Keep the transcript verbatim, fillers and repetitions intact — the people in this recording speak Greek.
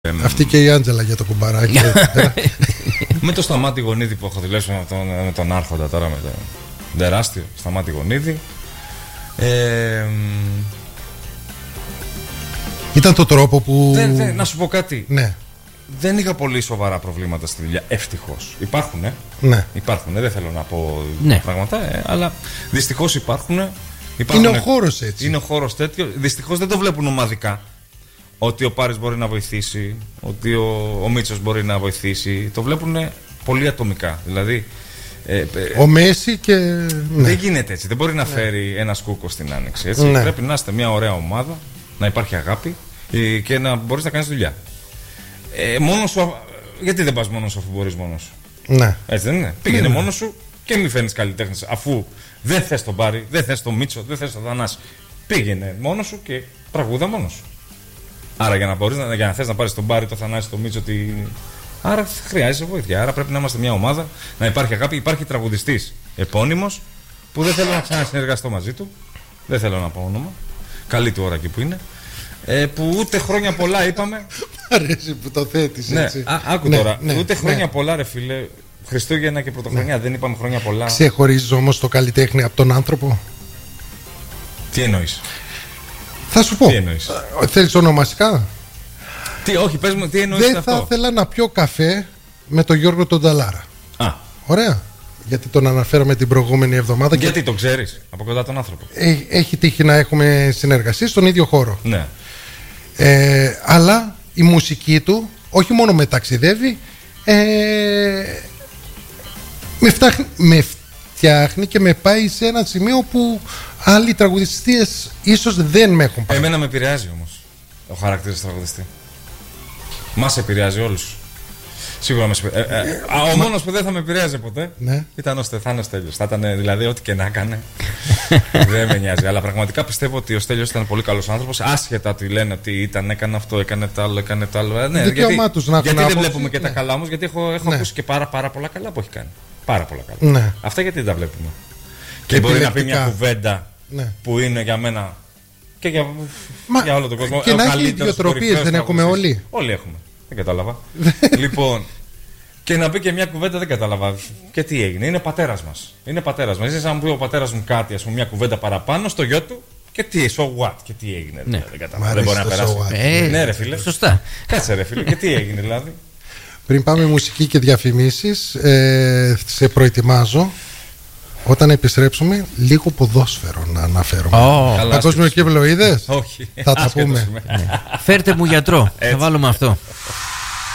Αυτή και η Άντζελα για το κουμπαράκι. Με το Σταμάτη Γονίδη που έχω δουλέψει με τον, με τον Άρχοντα τώρα, με τον τεράστιο Σταμάτη Γονίδη. Ε, Ήταν το τρόπο που... δεν, δεν, να σου πω κάτι. Ναι. Δεν είχα πολύ σοβαρά προβλήματα στη δουλειά. Ευτυχώς. Υπάρχουν, ε. Ναι. Υπάρχουν, δεν θέλω να πω ναι. πράγματα, ε, αλλά δυστυχώς υπάρχουν. Είναι ο χώρος έτσι. Είναι ο χώρος τέτοιο. Δυστυχώς δεν το βλέπουν ομαδικά. Ότι ο Πάρης μπορεί να βοηθήσει, ότι ο, ο Μίτσος μπορεί να βοηθήσει. Το βλέπουν πολύ ατομικά. Δηλαδή. Ε, ο Μέση και. Ναι. Δεν γίνεται έτσι. Δεν μπορεί να φέρει ναι. ένα σκούκο στην άνοιξη. Έτσι. Ναι. Πρέπει να είστε μια ωραία ομάδα, να υπάρχει αγάπη και να μπορείς να κάνεις δουλειά. Ε, μόνος σου, γιατί δεν πας μόνος σου αφού μπορείς μόνος σου? Ναι. Έτσι δεν είναι? Πήγαινε ναι. μόνος σου και μη φέρνεις καλλιτέχνες. Αφού δεν θες τον Πάρη, δεν θες τον Μίτσο, δεν θες τον Θανάση. Πήγαινε μόνος σου και τραγούδα μόνος σου. Άρα για να, μπορείς, για να θες να πάρεις τον Πάρη, τον Θανάση, τον Μίτσο, τη... άρα χρειάζεσαι βοήθεια. Άρα πρέπει να είμαστε μια ομάδα, να υπάρχει αγάπη. Υπάρχει τραγουδιστής επώνυμος που δεν θέλω να ξανασυνεργαστώ μαζί του. Δεν θέλω να πω όνομα. Καλή του ώρα εκεί που είναι. Ε, που ούτε χρόνια πολλά είπαμε. Μ' αρέσει που το θέτεις ναι, έτσι. Α, άκου ναι, τώρα. Ναι, ούτε χρόνια ναι. πολλά, ρε φίλε. Χριστούγεννα και Πρωτοχρονιά ναι. δεν είπαμε χρόνια πολλά. Ξεχωρίζεις όμως το καλλιτέχνη από τον άνθρωπο? Τι εννοείς? Θα σου πω. Τι εννοείς? Θέλεις ονομαστικά? Τι, όχι, πες μου, τι εννοείς δεν αυτό? Δεν θα ήθελα να πιω καφέ με τον Γιώργο τον Νταλάρα. Α. Ωραία. Γιατί τον αναφέραμε την προηγούμενη εβδομάδα. Γιατί και... τον ξέρεις από κοντά τον άνθρωπο? Έχει, έχει τύχει να έχουμε συνεργασία στον ίδιο χώρο. Ναι. Ε, αλλά η μουσική του όχι μόνο με ταξιδεύει, ε, με, φτάχνει, με φτιάχνει και με πάει σε ένα σημείο που άλλοι τραγουδιστές ίσως δεν με έχουν πάει. Εμένα με επηρεάζει όμως ο χαρακτήρας του τραγουδιστή. Μας επηρεάζει όλους. Σίγουρα με ε, ε, ε, ο μόνος που δεν θα με επηρέαζε ποτέ ναι. ήταν ο Στεφάνος Στέλιος. Θα ήταν δηλαδή ό,τι και να έκανε. Δεν με νοιάζει. Αλλά πραγματικά πιστεύω ότι ο Στέλιος ήταν πολύ καλός άνθρωπος. Άσχετα ότι λένε ότι ήταν, έκανε αυτό, έκανε το άλλο, έκανε το άλλο. Ναι, γιατί να γιατί δεν άποψη, βλέπουμε και ναι. τα καλά όμως? Γιατί έχω, έχω ναι. ακούσει και πάρα, πάρα πολλά καλά που έχει κάνει. Πάρα πολλά καλά. Ναι. Αυτά γιατί δεν τα βλέπουμε? Και μπορεί να πει μια κουβέντα ναι. που είναι για μένα και για, Μα, για όλο τον κόσμο. Και να έχει ιδιοτροπίες, δεν έχουμε όλοι? Όλοι έχουμε. Δεν κατάλαβα. Λοιπόν. Και να πει και μια κουβέντα, δεν κατάλαβα. Και τι έγινε? Είναι πατέρας μας. Είναι πατέρας μας. Είναι σαν να μου πει ο πατέρας μου κάτι, ας πούμε, μια κουβέντα παραπάνω στο γιο του. Και τι, so what? Και τι έγινε? Ναι. Δεν κατάλαβα. Δεν μπορεί να περάσει. So ε, ναι, ρε φίλε. Σωστά. Κάτσε, ρε φίλε. Και τι έγινε, δηλαδή? Πριν πάμε μουσική και διαφημίσεις, ε, σε προετοιμάζω. Όταν επιστρέψουμε, λίγο ποδόσφαιρο να αναφέρουμε. Oh. Παγκόσμιο κύβελο είδες? Όχι. Θα τα πούμε. Φέρτε μου γιατρό. Θα βάλουμε αυτό.